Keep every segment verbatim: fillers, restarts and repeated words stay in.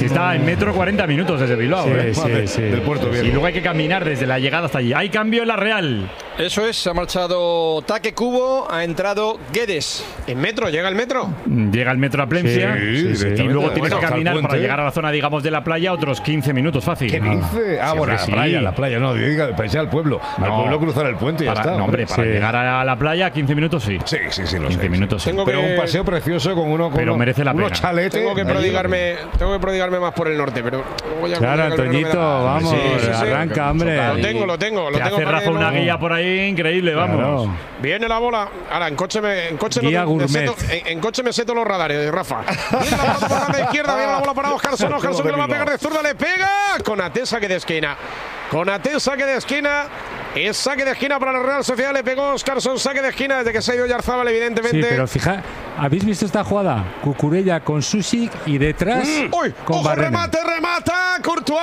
Si está en metro cuarenta minutos desde Bilbao, sí, ¿eh? sí, Vale, sí. del Puerto Viejo. Y luego hay que caminar desde la llegada hasta allí. Hay cambio en la Real. Eso es, se ha marchado Taque Cubo, ha entrado Guedes. ¿En metro? ¿Llega el metro? Llega el metro a Plencia Sí, sí, y luego sí. tienes Bueno, que caminar hasta el para puente. llegar a la zona, digamos, de la playa otros quince minutos fácil. ¿Qué dice? Ah, Sí, bueno, hombre, la sí. playa, la playa, no, diga, pensé al pueblo. Al No. pueblo cruzar el puente y ya Para, está. no, hombre, para Sí. llegar a la playa quince minutos sí. Sí, sí, sí, lo quince sé. minutos sí. Tengo Pero que- un paseo precioso con uno con Pero uno- merece la unos pena. chaletes. Tengo que Ahí. prodigarme, tengo que prodigarme más por el norte, pero luego ya Claro, cuando llegue el verano Antoñito, me da- vamos, Sí, sí, sí. arranca, hombre. Lo tengo, lo tengo, lo Te tengo. hace para Rafa que una lo- guía por ahí increíble, vamos. Claro. Viene la bola. Ahora, en coche me, en coche Guía no, me gourmet. seto, en, en coche me seto los radares, Rafa. Viene la pelota por la izquierda, viene la bola para Oscarson. Oscarson que le va a pegar de zurda, le pega. Con Atesa que de esquina. Con Atesa que de esquina. Es saque de esquina para la Real Sociedad. Le pegó Oscarson, saque de esquina desde que se ha ido Yarzábal, evidentemente. Sí, pero fija, ¿habéis visto esta jugada? Cucurella con Susik y detrás Mm. ¡Uy! con ¡Ojo, Barrena. remate, remata!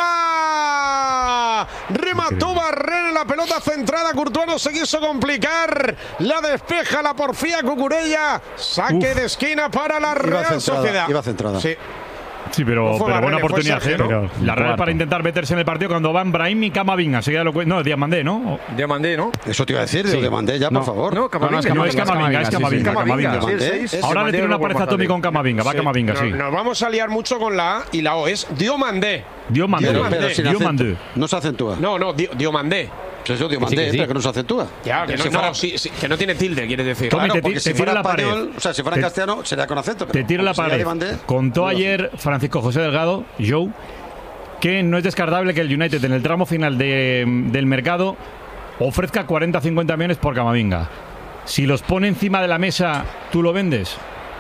¡Courtois! Remató Barrena, la pelota centrada. Courtois no se quiso complicar. La despeja, la porfía Cucurella. Saque Uf. de esquina para la Iba Real centrada, Sociedad. iba centrada. Sí. Sí, pero, No fue pero Barrena, buena fue oportunidad, Sergio, ¿eh? ¿no? La Real Cuarto. para intentar meterse en el partido cuando van Brahim y Camavinga. Enseguida lo cu- no, Diamandé, ¿no? Diamandé, ¿no? Eso te iba a decir, Sí. lo demandé ya, No. por favor. No, Camavinga. No, es Camavinga, es Camavinga. Camavinga. Sí, el seis. Ahora le tiene una Diamandé, pareja a Tommy con Camavinga. Va Sí. Camavinga, sí. Nos, nos vamos a liar mucho con la A y la O. Es Diomandé. Diomandé. Pero, Diomandé. pero sin acento. Diomandé. No se acentúa. No, no, Di- Diomandé. Pues eso, Diomandé, Que sí, que sí. pero que no se acentúa. Ya, que no, Si no, fuera- sí, sí, que no tiene tilde, quieres decir. Tommy, Claro, te ti- porque te si tiro fuera la pared. español, o sea, si fuera Te- castellano, sería con acento. Te pero tiro la como sería pared. Diomandé, Contó no lo sé. ayer Francisco José Delgado, Joe, que no es descartable que el United en el tramo final de- del mercado ofrezca cuarenta a cincuenta millones por Camavinga. Si los pone encima de la mesa, ¿tú lo vendes?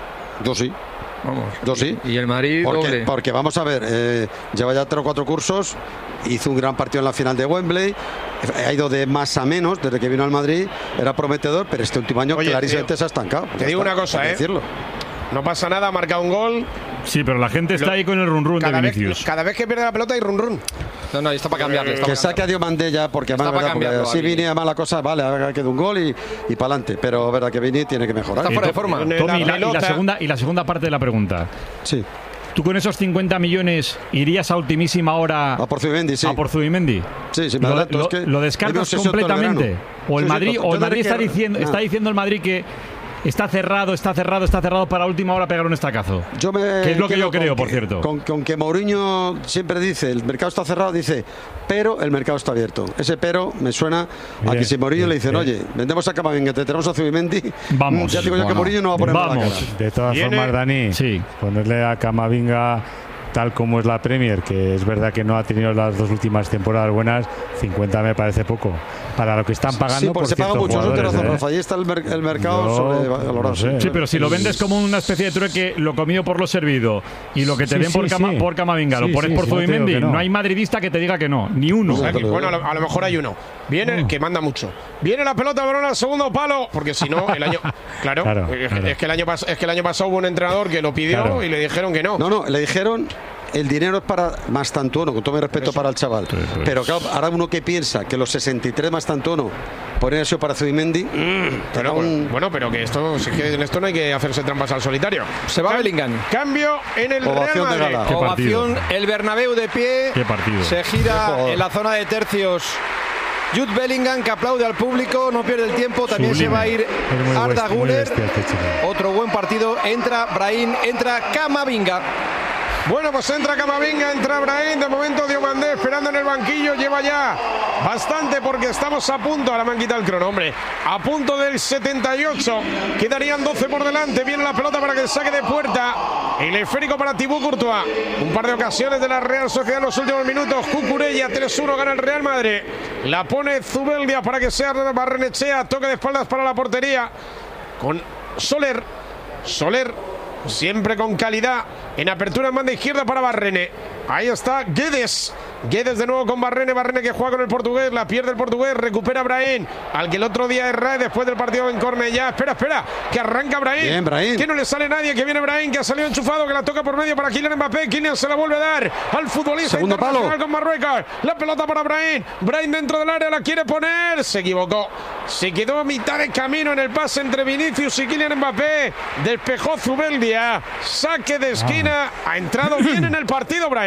Yo sí. Vamos. Yo sí. Y el Madrid Porque, doble. porque vamos a ver, eh, lleva ya tres o cuatro cursos, hizo un gran partido en la final de Wembley, ha ido de más a menos desde que vino al Madrid, era prometedor, pero este último año Oye, clarísimamente te- se ha estancado. te Ya digo está, una cosa, hay que ¿eh? decirlo. No pasa nada, ha marcado un gol. Sí, pero la gente está Lo- ahí con el run run de Cada vez, Vinicius. cada vez que pierde la pelota hay run run. No, no, está para cambiarle. Está Que para saque a Diomandé ya, porque Está además, para verdad, porque cambiarlo, así Avi. Vini, además la cosa, vale, ahora queda un gol y, y para adelante, pero verdad que Vini tiene que mejorar. Está fuera de forma. Tiene Tommy, la y la, y la pelota. segunda, y la segunda parte de la pregunta. Sí, ¿Tú con esos cincuenta millones irías a ultimísima hora a por Zubimendi, sí. a por Zubimendi? Sí, sí, me ¿Lo, adelanto, lo- es que lo hay descartas obsesión todo el completamente? verano. ¿O el Sí, sí, Madrid, yo o el desde Madrid está, que- diciendo, no. está diciendo el Madrid que está cerrado, está cerrado, está cerrado para última hora pegar un estacazo? Yo me Que es lo que quedo yo creo, con por que- cierto. Con, con que Mourinho siempre dice, el mercado está cerrado, dice, pero el mercado está abierto. Ese pero me suena a Bien, que si Mourinho bien, le dicen, bien. oye, vendemos a Camavinga, te tenemos a Zubimendi, Vamos. ya digo yo que Bueno, Mourinho no va a poner mala vamos. cara. De todas Viene- formas, Dani, Sí. ponerle a Camavinga tal como es la Premier, que es verdad que no ha tenido las dos últimas temporadas buenas, cincuenta me parece poco. Para lo que están pagando, Sí, porque por se paga ciertos mucho, eso tienes jugadores, razón, ¿eh? Rafa. Ahí está el, mer- el mercado Yo sobrevalorado. no sé. Sí, pero si lo vendes como una especie de trueque, lo comido por lo servido, y lo que te Sí, den por, sí, Cama- sí. por Camavinga, lo Sí, pones sí, por sí, no te digo Zubimendi, que no. no. hay madridista que te diga que no, ni uno. O sea, que, te lo bueno, a digo. lo, a lo mejor hay uno. Viene, Mm. que manda mucho. Viene la pelota, balón al segundo palo. Porque si no, el año. Claro, Claro, es, claro. es que el año pas- es que el año pasado hubo un entrenador que lo pidió Claro. y le dijeron que no. No, no, le dijeron el dinero es para Mastantuono, con todo mi respeto para el chaval. pues. Pero claro, ahora uno que piensa que los sesenta y tres Mastantuono podrían ser para Zubimendi, mm, te Pero, da un- bueno, pero que esto, si es que en esto no hay que hacerse trampas al solitario. Se va Cam- Bellingham. Cambio en el Real Ovación de Madrid. gala. Qué partido. Ovación, el Bernabéu de pie. Qué partido. Se gira Joder. en la zona de tercios. Jude Bellingham, que aplaude al público, no pierde el tiempo. También Sublime. se va a ir Es muy Arda bestia, muy Güler. bestia este chico. Otro buen partido. Entra Brahim, entra Camavinga. Bueno, pues entra Camavinga, entra Brahim, de momento Diomandé esperando en el banquillo, lleva ya bastante porque estamos a punto, ahora me han quitado el crono, hombre, a punto del setenta y ocho, quedarían doce por delante, viene la pelota para que saque de puerta, el esférico para Thibaut Courtois, un par de ocasiones de la Real Sociedad en los últimos minutos, Cucurella, tres uno gana el Real Madrid, la pone Zubeldia para que sea Barrenechea, toque de espaldas para la portería, con Soler, Soler, siempre con calidad. En apertura en banda izquierda para Barrene. Ahí está Guedes. Guedes de nuevo con Barrene. Barrene que juega con el portugués. La pierde el portugués. Recupera Brahim. Al que el otro día es Rae después del partido en Cornellá. Espera, espera. Que arranca Brahim. Bien, Brahim. Que no le sale nadie. Que viene Brahim. Que ha salido enchufado. Que la toca por medio para Kylian Mbappé. Kylian se la vuelve a dar al futbolista Segundo internacional palo. con Marruecos. La pelota para Brahim. Brahim dentro del área. La quiere poner. Se equivocó. Se quedó a mitad de camino en el pase entre Vinicius y Kylian Mbappé. Despejó Zubeldia. Saque de esquina. Ha entrado bien en el partido Brahim.